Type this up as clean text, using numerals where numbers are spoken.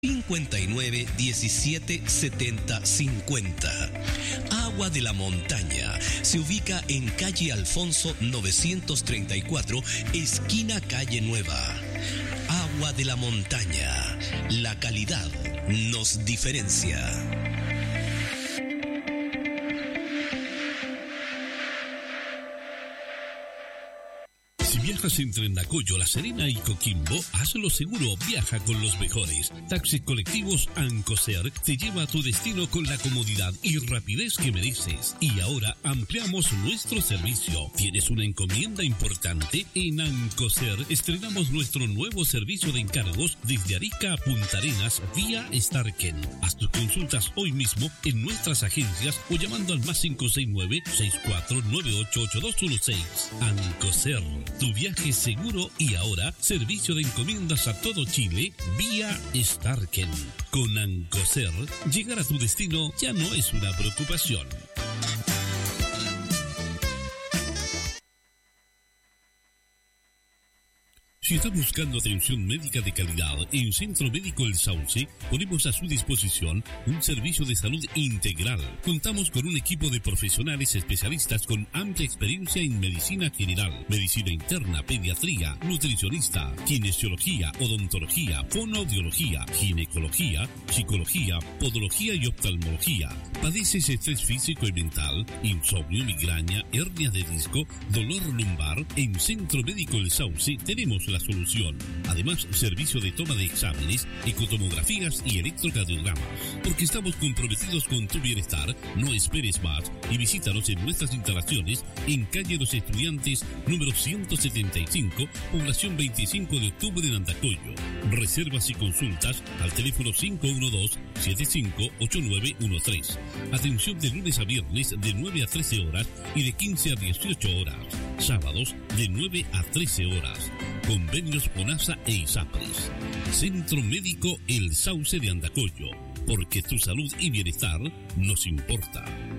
59 17 70 50. Agua de la Montaña se ubica en calle Alfonso 934, esquina Calle Nueva. Agua de la Montaña, la calidad nos diferencia. Viajas entre Andacollo, La Serena y Coquimbo, hazlo seguro, viaja con los mejores. Taxis colectivos Ancoser te lleva a tu destino con la comodidad y rapidez que mereces. Y ahora ampliamos nuestro servicio. ¿Tienes una encomienda importante? En Ancoser estrenamos nuestro nuevo servicio de encargos desde Arica a Punta Arenas vía Starken. Haz tus consultas hoy mismo en nuestras agencias o llamando al +569 64988216. Ancoser, tu viaje seguro y ahora servicio de encomiendas a todo Chile vía Starken. Con Ancoser, llegar a tu destino ya no es una preocupación. Si está buscando atención médica de calidad en Centro Médico El Sauce, ponemos a su disposición un servicio de salud integral. Contamos con un equipo de profesionales especialistas con amplia experiencia en medicina general, medicina interna, pediatría, nutricionista, kinesiología, odontología, fonoaudiología, ginecología, psicología, podología y oftalmología. ¿Padeces estrés físico y mental, insomnio, migraña, hernia de disco, dolor lumbar? En Centro Médico El Sauce tenemos la solución. Además, servicio de toma de exámenes, ecotomografías y electrocardiogramas. Porque estamos comprometidos con tu bienestar, no esperes más y visítanos en nuestras instalaciones en calle Los Estudiantes, número 175, población 25 de octubre en Andacollo. Reservas y consultas al teléfono 512-758913. Atención de lunes a viernes de 9 a 13 horas y de 15 a 18 horas. Sábados de 9 a 13 horas. Convenios FONASA e ISAPRES. Centro Médico El Sauce de Andacollo, porque tu salud y bienestar nos importa.